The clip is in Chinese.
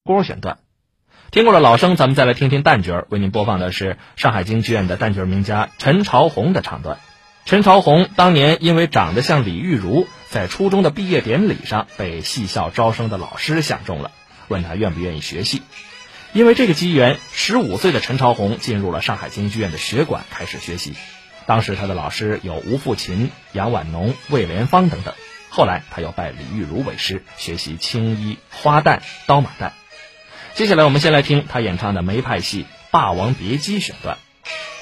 郭选段。听过了老生，咱们再来听听旦角，为您播放的是上海京剧院的旦角名家陈朝红的唱段。陈朝红当年因为长得像李玉茹，在初中的毕业典礼上被戏校招生的老师相中了，问他愿不愿意学戏。因为这个机缘，15岁的陈朝红进入了上海京剧院的学馆开始学习。当时他的老师有吴复琴、杨婉农、魏莲芳等等，后来他又拜李玉茹为师，学习青衣、花旦、刀马旦。接下来我们先来听他演唱的梅派戏《霸王别姬》选段。